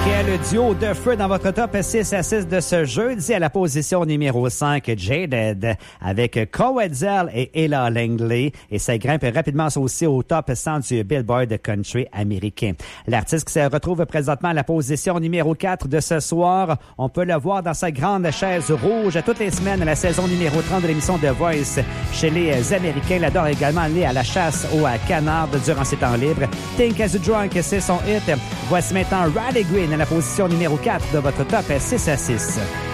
Quel duo de feu dans votre top 6 à 6 de ce jeudi. À la position numéro 5, Jaded avec Coetzel et Ella Langley. Et ça grimpe rapidement aussi au top 100 du Billboard Country américain. L'artiste qui se retrouve présentement à la position numéro 4 de ce soir, on peut le voir dans sa grande chaise rouge toutes les semaines à la saison numéro 30 de l'émission The Voice. Chez les Américains, il adore également aller à la chasse aux canards durant ses temps libres. Think As You Drunk, c'est son hit. Voici maintenant Riley Green à la position numéro 4 de votre top 6 à 6.